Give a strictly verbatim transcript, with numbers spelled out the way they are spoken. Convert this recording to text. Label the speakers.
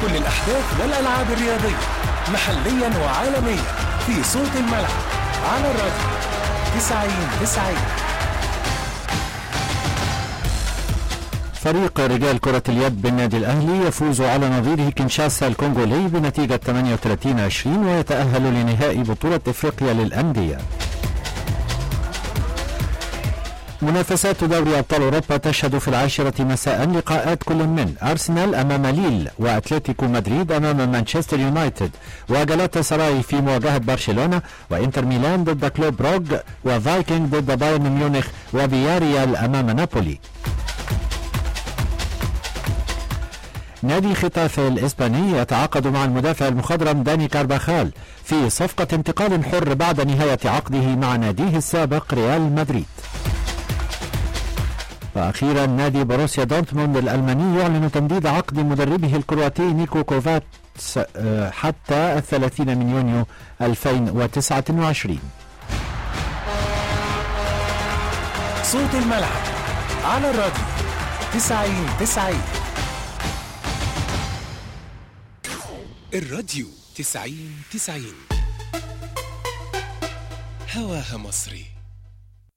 Speaker 1: كل الأحداث والألعاب الرياضية محليا وعالميا في صوت الملعب على الراديو تسعين تسعين.
Speaker 2: فريق رجال كرة اليد بالنادي الأهلي يفوز على نظيره كينشاسا الكونغولي بنتيجة ثمانية وثلاثين عشرين ويتأهل لنهائي بطولة إفريقيا للأندية. منافسات دوري أبطال أوروبا تشهد في العاشرة مساء لقاءات كل من أرسنال أمام ليل وأتلتيكو مدريد أمام مانشستر يونايتد وجالاتا سراي في مواجهة برشلونة وإنتر ميلان ضد كلوب بروغ وفايكنج ضد بايرن ميونخ وفياريال أمام نابولي. نادي ختافي الإسباني يتعاقد مع المدافع المخضرم داني كارباخال في صفقة انتقال حر بعد نهاية عقده مع ناديه السابق ريال مدريد. وأخيرا نادي بروسيا دورتموند الألماني يعلن تمديد عقد مدربه الكرواتي نيكو كوفاتس حتى الثلاثين من يونيو ألفين وتسعة وعشرين.
Speaker 1: صوت الملعب على الراديو تسعين تسعين. الراديو تسعين تسعين هواها مصري.